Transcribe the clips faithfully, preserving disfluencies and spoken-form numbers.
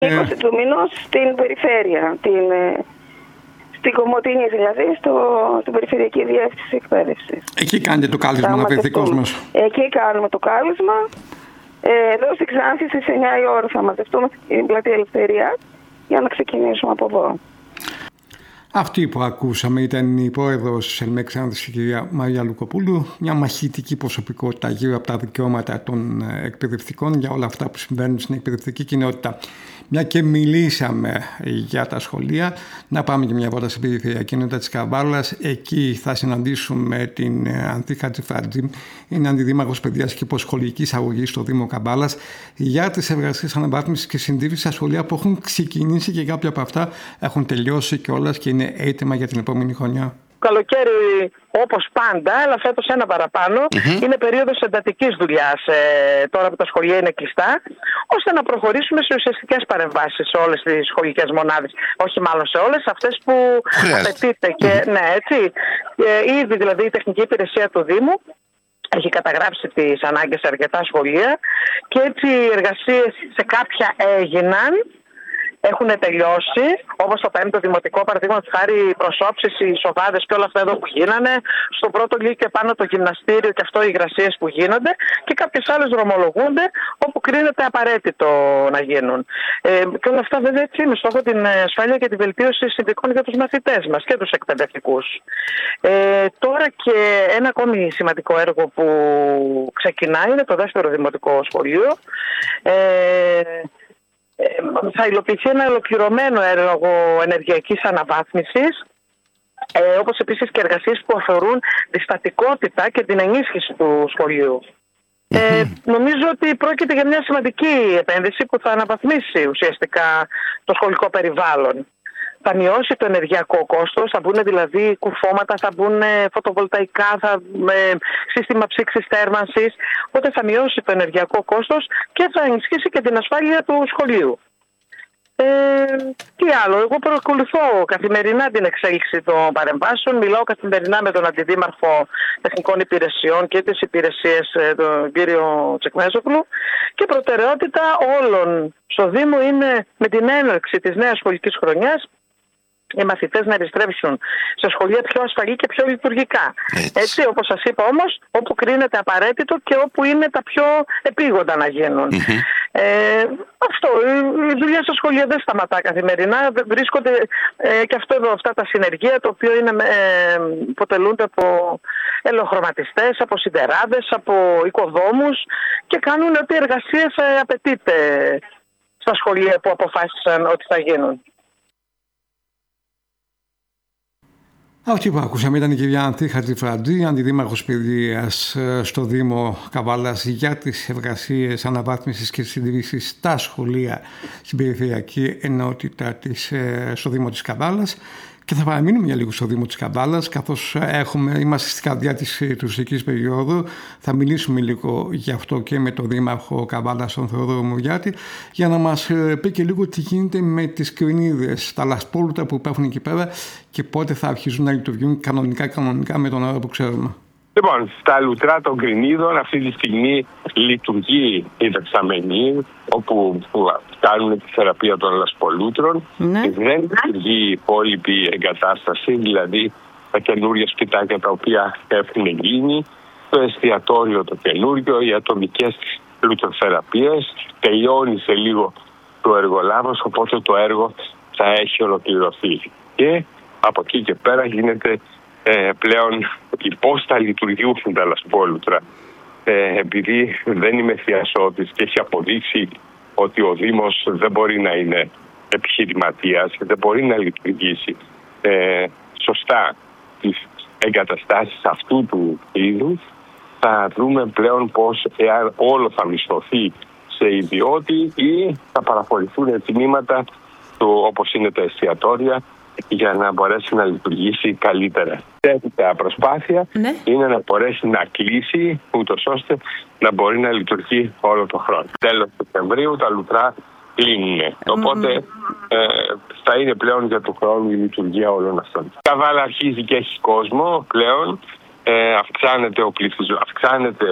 είκοσι του μηνός στην περιφέρεια, την, στην Κομοτηνή δηλαδή, στο, στην Περιφερειακή Διεύθυνση Εκπαίδευσης. Εκεί κάνετε το κάλεσμα να βρεθεί κόσμος. Εκεί κάνουμε το κάλεσμα. Ε, εδώ στην Ξάνθη στις εννιά η ώρα θα μαζευτούμε στην Πλατεία Ελευθερίας για να ξεκινήσουμε από εδώ. Αυτή που ακούσαμε ήταν η πρόεδρος της ΕΛΜΕΚ Ξάνθης, η κυρία Μαρία Λουκοπούλου, μια μαχητική προσωπικότητα γύρω από τα δικαιώματα των εκπαιδευτικών για όλα αυτά που συμβαίνουν στην εκπαιδευτική κοινότητα. Μια και μιλήσαμε για τα σχολεία, να πάμε και μια βόλτα στην περιφερειακή κοινότητα της Καβάλας. Εκεί θα συναντήσουμε την Ανθή Χατζηφραντζή, είναι αντιδήμαρχος παιδείας και υποσχολικής αγωγής στο Δήμο Καβάλας, για τις εργασίες αναβάθμισης και συντήρησης στα σχολεία που έχουν ξεκινήσει και κάποια από αυτά έχουν τελειώσει κιόλας και είναι έτοιμα για την επόμενη χρονιά. Καλοκαίρι όπως πάντα, αλλά φέτος ένα παραπάνω, mm-hmm. είναι περίοδος εντατικής δουλειάς ε, τώρα που τα σχολεία είναι κλειστά, ώστε να προχωρήσουμε σε ουσιαστικές παρεμβάσεις σε όλες τις σχολικές μονάδες. Όχι μάλλον σε όλες, αυτές που απαιτείται. Mm-hmm. Και, ναι, έτσι, ε, ήδη δηλαδή η τεχνική υπηρεσία του Δήμου έχει καταγράψει τις ανάγκες σε αρκετά σχολεία και έτσι οι εργασίες σε κάποια έγιναν. Έχουν τελειώσει, όπως το πέμπτο δημοτικό, παραδείγματος χάρη, προσώψεις, οι σοβάδες και όλα αυτά εδώ που γίνανε. Στο πρώτο λύκειο πάνω το γυμναστήριο και αυτό οι υγρασίες που γίνονται. Και κάποιες άλλες δρομολογούνται όπου κρίνεται απαραίτητο να γίνουν. Ε, και όλα αυτά βέβαια έτσι με στόχο την ασφάλεια και τη βελτίωση συνθηκών για τους μαθητές μας και τους εκπαιδευτικούς. Ε, τώρα και ένα ακόμη σημαντικό έργο που ξεκινάει είναι το δεύτερο δημοτικό σχολείο. Ε, Θα υλοποιηθεί ένα ολοκληρωμένο έργο ενεργειακής αναβάθμισης, ε, όπως επίσης και εργασίες που αφορούν τη στατικότητα και την ενίσχυση του σχολείου. Ε, νομίζω ότι πρόκειται για μια σημαντική επένδυση που θα αναβαθμίσει ουσιαστικά το σχολικό περιβάλλον. Θα μειώσει το ενεργειακό κόστος, θα μπουν δηλαδή κουφώματα, θα μπουν φωτοβολταϊκά, θα, ε, σύστημα ψήξης θέρμανσης, οπότε θα μειώσει το ενεργειακό κόστος και θα ενισχύσει και την ασφάλεια του σχολείου. Ε, τι άλλο, εγώ παρακολουθώ καθημερινά την εξέλιξη των παρεμβάσεων, μιλάω καθημερινά με τον Αντιδήμαρχο Τεχνικών Υπηρεσιών και τις υπηρεσίες, τον κύριο Τσεκμέζοκλου, και προτεραιότητα όλων στο Δήμο είναι με την έναρξη της νέας σχολικής χρονιάς οι μαθητές να επιστρέψουν σε σχολεία πιο ασφαλή και πιο λειτουργικά. Έτσι, Έτσι όπως σας είπα όμως, όπου κρίνεται απαραίτητο και όπου είναι τα πιο επίγοντα να γίνουν. Mm-hmm. Ε, αυτό, η δουλειά στα σχολεία δεν σταματά καθημερινά. Βρίσκονται ε, και αυτό εδώ, αυτά τα συνεργεία, το οποίο είναι, ε, αποτελούνται από ελαιοχρωματιστές, από σιδεράδες, από οικοδόμους και κάνουν ό,τι εργασίες ε, απαιτείται στα σχολεία που αποφάσισαν ότι θα γίνουν. Αυτή που ακούσαμε ήταν η κυρία Ανθή Χατζηφραντζή, αντιδήμαρχος παιδείας στο Δήμο Καβάλας, για τις εργασίες αναβάθμισης και συντήρησης στα σχολεία στην περιφερειακή ενότητα της, στο Δήμο της Καβάλας. Και θα παραμείνουμε για λίγο στο Δήμο της Καβάλας, καθώς έχουμε, είμαστε στην καρδιά της τουριστικής περίοδου. Θα μιλήσουμε λίγο γι' αυτό και με τον Δήμαρχο Καβάλας, τον Θεόδωρο Μουριάτη, για να μας πει και λίγο τι γίνεται με τις κρινίδες, τα λασπόλουτα που υπάρχουν εκεί πέρα και πότε θα αρχίζουν να λειτουργούν κανονικά, κανονικά με τον όρο που ξέρουμε. Λοιπόν, στα λουτρά των κρινίδων αυτή τη στιγμή λειτουργεί η δεξαμενή, όπου κάνουν τη θεραπεία των λασπολούτρων. Ναι. Δεν λειτουργεί η υπόλοιπη εγκατάσταση, δηλαδή τα καινούργια σπιτάκια τα οποία έχουν γίνει, το εστιατόριο το καινούριο, οι ατομικές λουτροθεραπείες. Τελειώνει σε λίγο το εργολάβος, οπότε το έργο θα έχει ολοκληρωθεί. Και από εκεί και πέρα γίνεται Ε, πλέον πώς θα λειτουργούν τα λασπόλουτρα. Ε, επειδή δεν είμαι θειασότης και έχει αποδείξει ότι ο Δήμος δεν μπορεί να είναι επιχειρηματίας και δεν μπορεί να λειτουργήσει ε, σωστά τις εγκαταστάσεις αυτού του είδους, θα δούμε πλέον πώς, εάν όλο θα μισθωθεί σε ιδιώτη ή θα παραχωρηθούν τμήματα του, όπως είναι τα εστιατόρια, για να μπορέσει να λειτουργήσει καλύτερα. Τέτοια προσπάθεια ναι. είναι να μπορέσει να κλείσει, ούτως ώστε να μπορεί να λειτουργεί όλο το χρόνο. Τέλος Σεπτεμβρίου τα λουτρά κλείνουν. Mm. Οπότε ε, θα είναι πλέον για το χρόνο η λειτουργία όλων αυτών. Η Καβάλα αρχίζει και έχει κόσμο πλέον. Ε, αυξάνεται ο πληθυσμός, αυξάνεται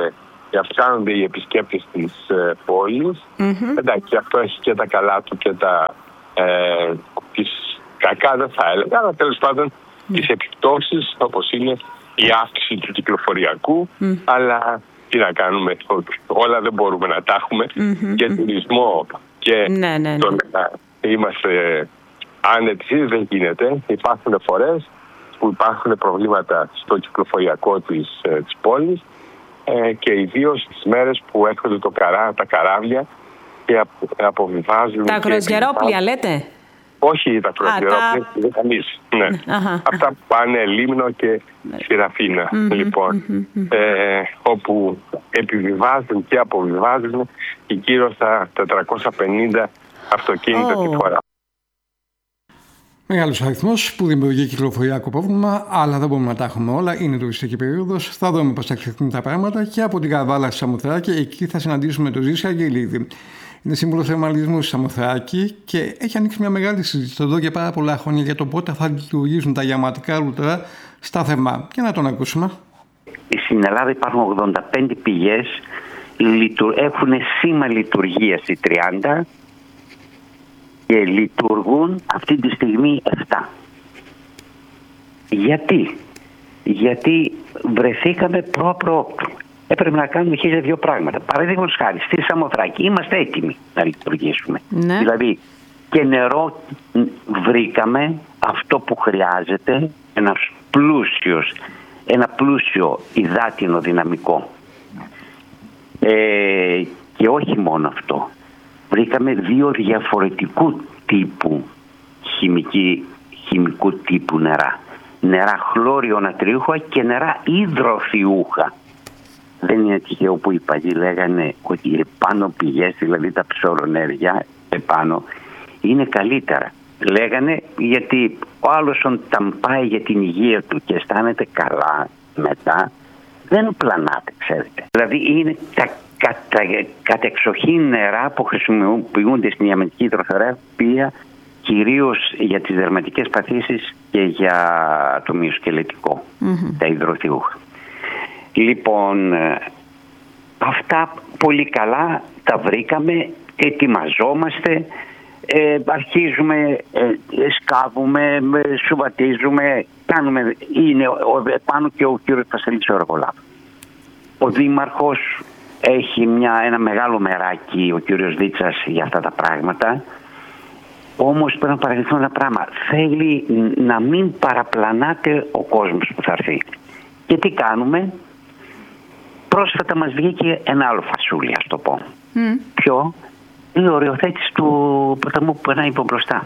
αυξάνονται οι επισκέπτες της ε, πόλης. Mm-hmm. Εντάξει, αυτό έχει και τα καλά του και τα ε, τις κακά, δεν θα έλεγα, αλλά τέλος πάντων mm. τις επιπτώσεις, όπως είναι η αύξηση του κυκλοφοριακού, mm. αλλά τι να κάνουμε, όλα δεν μπορούμε να τα έχουμε, mm-hmm. και τουρισμό και ναι, ναι, ναι. το να είμαστε άνετοι δεν γίνεται. Υπάρχουν φορές που υπάρχουν προβλήματα στο κυκλοφοριακό της, της πόλης, ε, και ιδίως τις μέρες που έρχονται το καρά, τα καράβια και αποβιβάζουν. Τα κρουαζιερόπλια λέτε? Όχι τα κρουαζιερόπλια, δεν κανείς. Ναι. Αυτά που πάνε Λίμνο και Σιραφίνα, mm-hmm, λοιπόν, mm-hmm. Ε, όπου επιβιβάζουν και αποβιβάζουν και γύρω στα τετρακόσια πενήντα αυτοκίνητα oh. τη φορά. Μεγάλος αριθμός που δημιουργεί κυκλοφοριακό πρόβλημα, αλλά δεν μπορούμε να τα έχουμε όλα. Είναι τουριστική περίοδος. Θα δούμε πώς θα εξελιχθούν τα πράγματα και από την Καβάλα στη Σαμοθράκη. Εκεί θα συναντήσουμε τον Ζήση Αγγελίδη. Είναι σύμβουλος θερμαλισμού στη Σαμοθράκη και έχει ανοίξει μια μεγάλη συζήτηση εδώ για πάρα πολλά χρόνια για το πότε θα λειτουργήσουν τα γιαματικά λουτρά στα θερμά. Και να τον ακούσουμε. Στην Ελλάδα υπάρχουν ογδόντα πέντε πηγές, έχουν σήμα λειτουργίας οι τριάντα. Και λειτουργούν αυτή τη στιγμή επτά. Γιατί? Γιατί βρεθήκαμε προ-προ. Έπρεπε να κάνουμε χίλια δύο πράγματα. Παραδείγματος χάρη, στη Σαμοθράκη είμαστε έτοιμοι να λειτουργήσουμε. Ναι. Δηλαδή και νερό βρήκαμε, αυτό που χρειάζεται, ένας πλούσιος, ένα πλούσιο υδάτινο δυναμικό. Ε, και όχι μόνο αυτό. Βρήκαμε δύο διαφορετικού τύπου χημική, χημικού τύπου νερά. Νερά χλώριο νατριούχα και νερά υδροθιούχα. Δεν είναι τυχαίο που οι παλιοί λέγανε ότι οι επάνω πηγές, δηλαδή τα ψωρονέρια επάνω, είναι καλύτερα. Λέγανε γιατί ο άλλος όταν πάει για την υγεία του και αισθάνεται καλά μετά, δεν πλανάται, ξέρετε. Δηλαδή είναι τα Κατα, κατεξοχήν νερά που χρησιμοποιούνται στην ιαμετική υδροθεραπεία, κυρίως για τις δερματικές παθήσεις και για το μυοσκελετικό, mm-hmm. τα υδροθιούχα. Λοιπόν, αυτά πολύ καλά τα βρήκαμε, ετοιμαζόμαστε, ε, αρχίζουμε, ε, σκάβουμε, σουβατίζουμε, κάνουμε, είναι πάνω και ο κύριος Πασχαλής ο Αργολάβος. Ο Δήμαρχος έχει μια, ένα μεγάλο μεράκι, ο κύριος Δίτσας, για αυτά τα πράγματα. Όμως πρέπει να παραδειχθούμε ένα πράγμα. Θέλει να μην παραπλανάται ο κόσμος που θα έρθει. Και τι κάνουμε? Πρόσφατα μας βγήκε ένα άλλο φασούλι, ας το πω. Mm. Ποιο? Η οριοθέτηση του ποταμού που περνάει από μπροστά.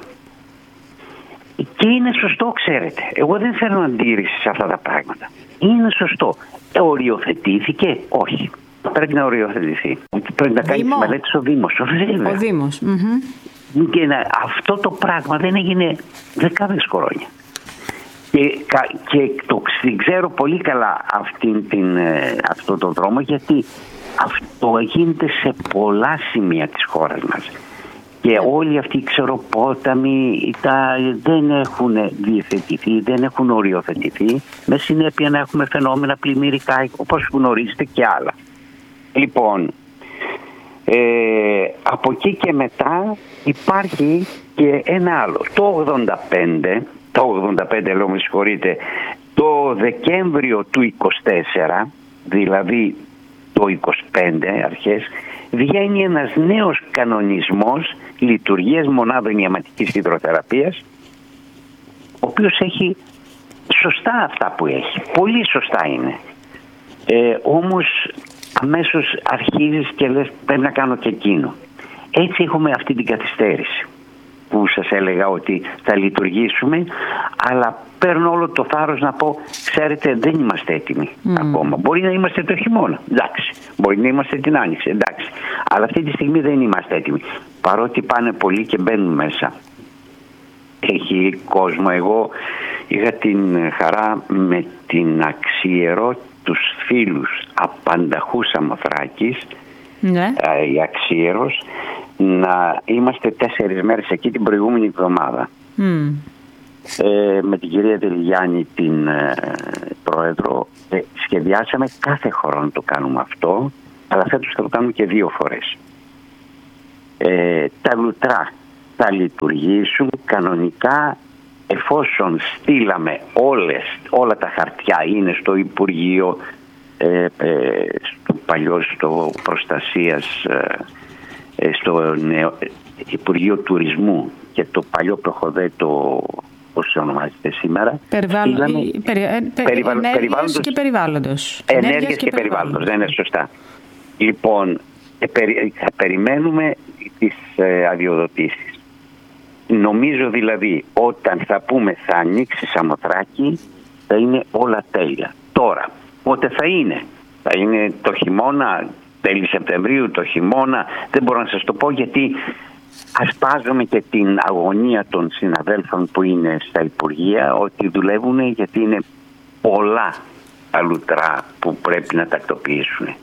Και είναι σωστό, ξέρετε. Εγώ δεν θέλω αντίρρηση σε αυτά τα πράγματα. Είναι σωστό. Οριοθετήθηκε? Όχι. Πρέπει να οριοθετηθεί. Πρέπει να κάνει τις μελέτες ο Δήμος. Ο Δήμος. Mm-hmm. Και να, αυτό το πράγμα δεν έγινε δεκάδες χρόνια. Και, και το ξέρω πολύ καλά αυτήν την, αυτό το δρόμο, γιατί αυτό γίνεται σε πολλά σημεία της χώρας μας. Και όλοι αυτοί οι ξεροπόταμοι τα, δεν έχουν διευθετηθεί, δεν έχουν οριοθετηθεί, με συνέπεια να έχουμε φαινόμενα πλημμυρικά, όπως γνωρίζετε, και άλλα. Λοιπόν, ε, από εκεί και μετά υπάρχει και ένα άλλο. Το ογδόντα πέντε, το ογδόντα πέντε λέω, με συγχωρείτε, το Δεκέμβριο του είκοσι τέσσερα, δηλαδή το είκοσι πέντε αρχές, βγαίνει ένας νέος κανονισμός λειτουργίας μονάδων ιαματικής υδροθεραπείας, ο οποίος έχει σωστά αυτά που έχει. Πολύ σωστά είναι. Ε, όμως αμέσως αρχίζεις και λες πρέπει να κάνω και εκείνο. Έτσι έχουμε αυτή την καθυστέρηση που σας έλεγα ότι θα λειτουργήσουμε, αλλά παίρνω όλο το θάρρος να πω, ξέρετε, δεν είμαστε έτοιμοι mm. ακόμα. Μπορεί να είμαστε το χειμώνα, εντάξει. Μπορεί να είμαστε την άνοιξη, εντάξει. Αλλά αυτή τη στιγμή δεν είμαστε έτοιμοι. Παρότι πάνε πολλοί και μπαίνουν μέσα. Έχει κόσμο. Εγώ είχα την χαρά με την Αξίερο, τους φίλους Απανταχού Σαμοθράκης, ναι. ε, η Αξίερος, να είμαστε τέσσερις μέρες εκεί την προηγούμενη εβδομάδα. Mm. Ε, με την κυρία Τελιγιάννη, την ε, πρόεδρο, ε, σχεδιάσαμε κάθε χρόνο το κάνουμε αυτό αλλά φέτος θα το κάνουμε και δύο φορές. Ε, τα λουτρά θα λειτουργήσουν κανονικά εφόσον στείλαμε όλες, όλα τα χαρτιά, είναι στο Υπουργείο, ε, ε, στο παλιό στο προστασίας, ε, στο νεο, Υπουργείο Τουρισμού και το παλιό προχωδέτο, πώς ονομάζεται σήμερα. Περιβάλλον, στείλαμε, περι, ε, περι, περιβάλλον, ενέργειας περιβάλλοντος, και περιβάλλοντος. Ενέργειας, ενέργειας και, και περιβάλλοντος, δεν είναι σωστά. Λοιπόν, ε, περι, θα περιμένουμε τις ε, αδειοδοτήσεις. Νομίζω δηλαδή όταν θα πούμε θα ανοίξει Σαμοθράκη θα είναι όλα τέλεια. Τώρα, πότε θα είναι? Θα είναι το χειμώνα, τέλη Σεπτεμβρίου, το χειμώνα, δεν μπορώ να σας το πω γιατί ασπάζομαι και την αγωνία των συναδέλφων που είναι στα Υπουργεία ότι δουλεύουν γιατί είναι πολλά τα λουτρά που πρέπει να τακτοποιήσουν.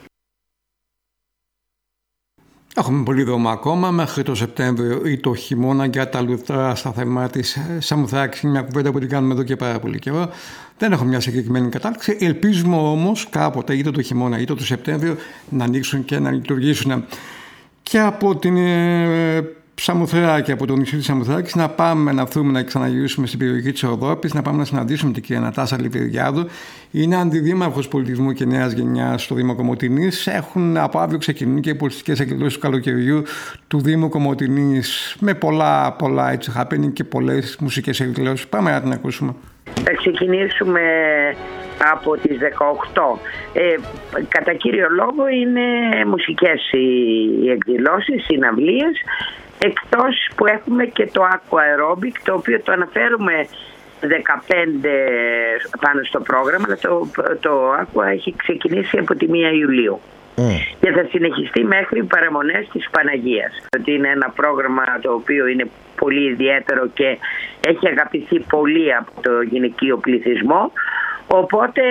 Έχουμε πολύ δρόμο ακόμα μέχρι το Σεπτέμβριο ή το χειμώνα για τα λουτρά στα θέμα της Σαμοθράκης. Είναι μια κουβέντα που την κάνουμε εδώ και πάρα πολύ καιρό. Δεν έχω μια συγκεκριμένη κατάληξη. Ελπίζουμε όμως κάποτε είτε το χειμώνα είτε το Σεπτέμβριο να ανοίξουν και να λειτουργήσουν. Και από την ε, Σαμοθράκη, από το νησί της Σαμοθράκης, να πάμε να δούμε να ξαναγυρίσουμε στην περιοχή της Ροδόπης, να πάμε να συναντήσουμε την κυρία Νατάσα Λιβεριάδου. Είναι αντιδήμαρχος πολιτισμού και νέας γενιάς στο Δήμο Κομοτηνής. Έχουν από αύριο ξεκινούν και οι πολιτιστικές εκδηλώσεις του καλοκαιριού του Δήμου Κομοτηνής με πολλά, πολλά έτσι happening και πολλές μουσικές εκδηλώσεις. Πάμε να την ακούσουμε. Θα ξεκινήσουμε από τις δεκαοκτώ. Ε, κατά κύριο λόγο είναι μουσικές οι εκδηλώσεις, οι συναυλίες, εκτός που έχουμε και το Aqua Aerobic, το οποίο το αναφέρουμε δεκαπέντε πάνω στο πρόγραμμα, αλλά το, το Aqua έχει ξεκινήσει από τη πρώτη Ιουλίου. Mm. Και θα συνεχιστεί μέχρι παραμονές της Παναγίας. Ότι είναι ένα πρόγραμμα το οποίο είναι πολύ ιδιαίτερο και έχει αγαπηθεί πολύ από το γυναικείο πληθυσμό. Οπότε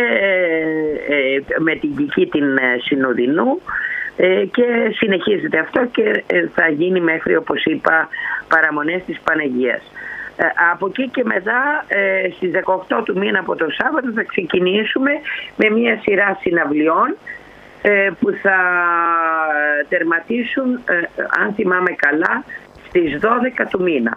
ε, με την Κική την Συνοδεινού ε, και συνεχίζεται αυτό και θα γίνει μέχρι, όπως είπα, παραμονές της Παναγίας. Ε, από εκεί και μετά ε, στις δεκαοκτώ του μήνα από το Σάββατο θα ξεκινήσουμε με μια σειρά συναυλιών ε, που θα τερματίσουν, ε, αν θυμάμαι καλά, στις δώδεκα του μήνα,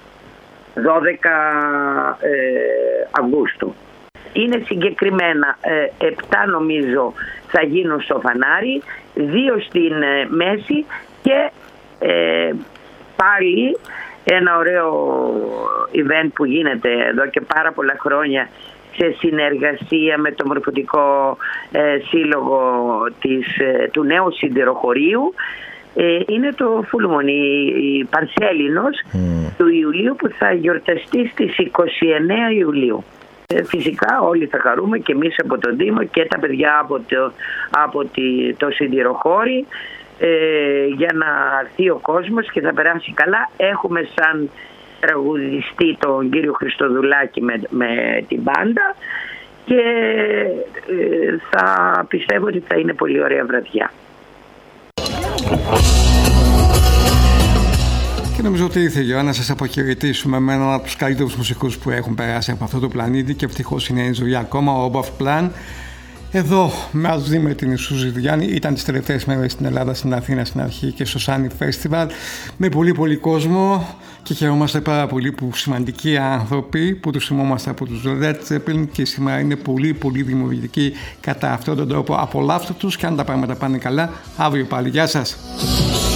δώδεκα ε, Αυγούστου. Είναι συγκεκριμένα ε, επτά νομίζω θα γίνουν στο Φανάρι, δύο στην ε, μέση και ε, πάλι ένα ωραίο event που γίνεται εδώ και πάρα πολλά χρόνια σε συνεργασία με το Μορφωτικό ε, Σύλλογο της, ε, του Νέου Σιδηροχωρίου. Ε, είναι το Φούλμονι, η Παρσέλινος mm. του Ιουλίου που θα γιορταστεί στις είκοσι εννέα Ιουλίου. Ε, φυσικά όλοι θα χαρούμε και εμείς από τον Δήμο και τα παιδιά από το, από τη, το Σιδηροχώρι ε, για να έρθει ο κόσμος και θα περάσει καλά. Έχουμε σαν τραγουδιστή τον κύριο Χριστοδουλάκη με, με την μπάντα και ε, θα πιστεύω ότι θα είναι πολύ ωραία βραδιά. Και νομίζω ότι ήρθε η ώρα να σας αποχαιρετήσουμε με έναν από τους καλύτερους μουσικούς που έχουν περάσει από αυτό το πλανήτη και ευτυχώς είναι η ζωή ακόμα, ο Όμπαφ Πλάν. Εδώ μαζί με την Σούζη Διάννη ήταν τις τελευταίες μέρες στην Ελλάδα, στην Αθήνα στην αρχή και στο Sunny Festival με πολύ πολύ κόσμο και χαιρόμαστε πάρα πολύ που σημαντικοί άνθρωποι που τους θυμόμαστε από τους Led Zeppelin και σήμερα είναι πολύ πολύ δημιουργικοί κατά αυτόν τον τρόπο. Απολαύστε τους και αν τα πράγματα πάνε καλά αύριο πάλι. Γεια σας!